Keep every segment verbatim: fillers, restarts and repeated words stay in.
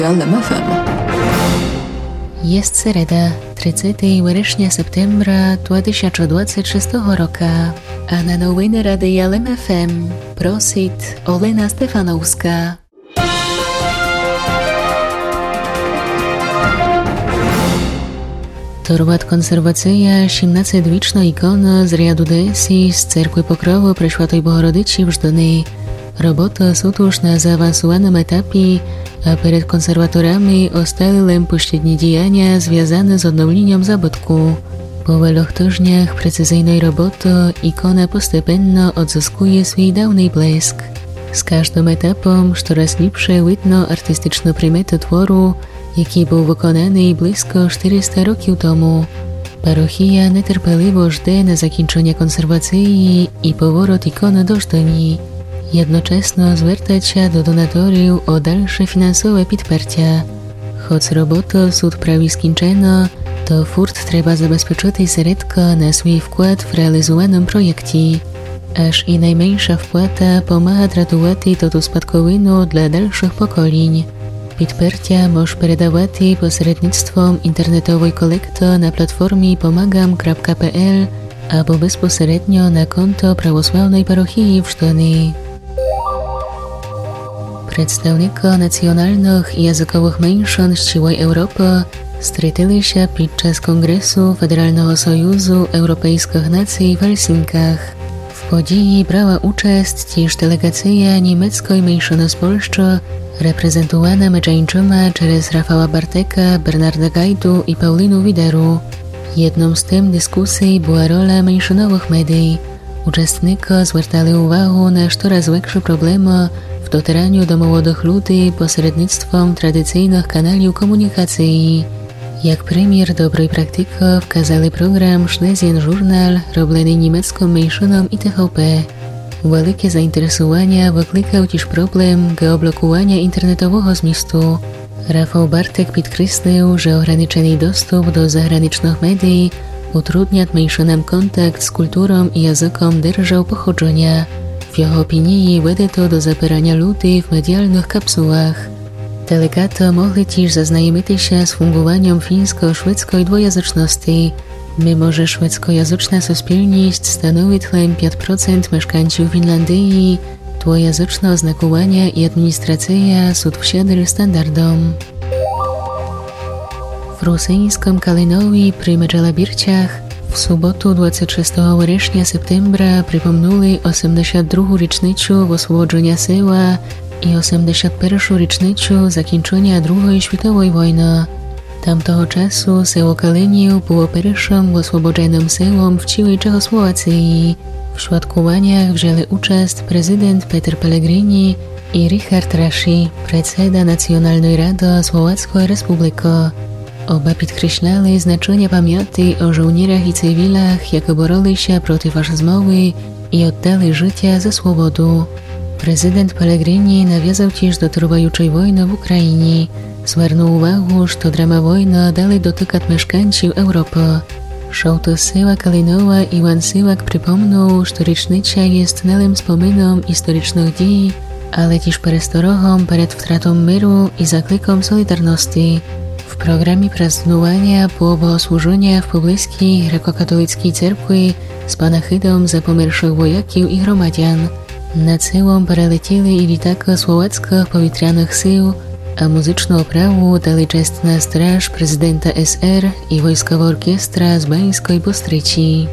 L M F M. Jest sereda, тридцятого вересня септембра две тысячи двадцать шестого роka, a na nowiny Rady L M F M prosit Olena Stefanowska. Torwat konserwacja siedemnastwieczna ikona z riadu Desi z Cerkwy Pokrowu Preszłatej Bohorodyci w Żdony. Robota sutuż na zaawansowanym etapie, a przed konserwatorami ostali pośrednie działania związane z odnowieniem zabytku. Po wieloch tygodniach precyzyjnej roboty ikona postępownie odzyskuje swój dawny blesk. Z każdym etapem coraz lepsze widno artystyczne primety tworu, jaki był wykonany blisko czterysta roków temu. Parochia niecierpliwie żde na zakończenie konserwacji i powrót ikony do Żdoni. Jednocześnie zwracać się do donatoriów o dalsze finansowe podparcie. Choć robota sud prawie skończona, to furt trzeba zabezpieczyć środki na swój wkład w realizowanym projekcie. Aż i najmniejsza wpłata pomaga ratować to spadkowinu dla dalszych pokoleń. Podparcie może perdawać pośrednictwem internetowej kolekty na platformie pomagam kropka p l albo bezpośrednio na konto prawosławnej parochii w Żdoni. Przedstawnicy nacjonalnych i językowych mniejszości całej Europy stretili się podczas Kongresu Federalnego Sojuszu Europejskich Nacji w Helsinkach. W podziwi brała uczest też delegacja niemieckiej mniejszości z Polski, reprezentowana meczeńczyma przez Rafała Barteka, Bernarda Gajdu i Paulinu Wideru. Jedną z tym dyskusji była rola mniejszonowych mediów. Uczestnicy zwracali uwagę na coraz większe problemy w docieraniu do młodych ludzi pośrednictwem tradycyjnych kanałów komunikacji. Jak premier dobrej praktyki wskazali program Schlesien Journal robiony niemiecką mniejszoną i T V P. Wielkie zainteresowanie wyklikał też problem geoblokowania internetowego zmiestu. Rafał Bartek podkreślił, że ograniczony dostęp do zagranicznych mediów utrudnia mniejszonom kontakt z kulturą i językiem держав pochodzenia. W jego opinii wede to do zapierania ludzi w medialnych kapsułach. Delegaty mogli też zaznajomić się z fungowaniem fińsko-szwedzkiej dwujęzyczności, mimo że szwedzkojęzyczna społeczność stanowi tylko pięć procent mieszkańców Finlandii, dwujęzyczne oznakowania i administracja są wsiadły standardom. W rosyjskim Kalinowie przy Medżelabirciach w sobotę dwudziestego szóstego września septembra przypomnuli osiemdziesiątą drugą rocznicę oswobodzenia Sejła i osiemdziesiątą pierwszą rocznicę zakończenia drugiej światowej wojny. Tamtego czasu Seło Kaliniów było pierwszym oswobodzonym Sejłom w całej Czechosłowacji. W świadkowaniach wzięli uczest prezydent Peter Pellegrini i Richard Raši, predseda Nacjonalnej Rady Słowackiej Republiki. Oba podkreślali znaczenie pamięci o żołnierzach i cywilach, jak boroli się przeciw faszyzmowi i oddali życie za swobodę. Prezydent Pellegrini nawiązał też do trwającej wojny w Ukrainie. Zwrócił uwagę, że drama wojny dalej dotyka mieszkańców Europy. Sołtys Sejła Kalinowa Iwan Sywak przypomniał, że rocznica jest nalem wspominom historycznych dziejów, ale też przestrogą przed wtratą miru i zaklikom solidarności. W programie praznowania było bogosłużenie w pobliskiej grekokatolickiej cerkwi z panachidą za pomarłych wojaków i gromadzian. Nad Sejłom przelecieli i litaki słowackich powietrzanych sił, a muzyczną oprawę dali czestna straż prezydenta S R i wojskowa orkiestra z Bańskiej Bystryci.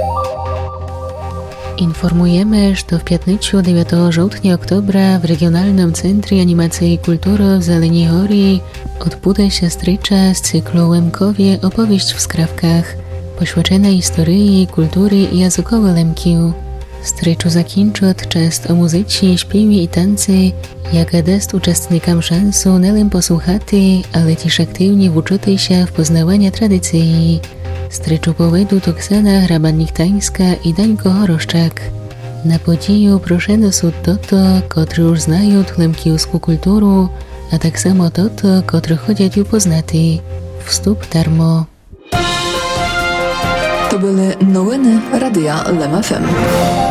Informujemy, że w piątnicę dziewiątego sierpnia oktobra w Regionalnym Centrum Animacji i Kultury w Zeleniej Góry odbędzie się strycza z cyklu Lemkowie opowieść w skrawkach, poświęcona historii, kultury i językowi Lemkiów. Stryczu zakończy czas o muzyce, śpiewie i tańcy, jaka daje uczestnikom szansę nie tylko posłuchać, ale też aktywnie uczyć się w poznawaniu tradycji. Stryczu powiedzą Oksana Hrabannik-Tańska i Dańko Horoszczak. Na podziwu proszone są to, którzy już znają lemkijską kulturę, a tak samo to, którzy chodzą ją poznać. Wstup darmo. To były nowiny Radia L M F M.